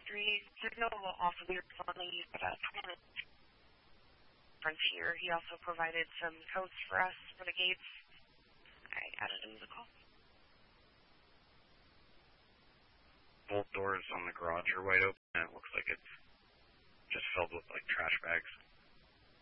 factory signal will also be remotely used at Frontier. He also provided some codes for us for the gates. I added him to the call. Both doors on the garage are wide open, and it looks like it's just filled with, like, trash bags.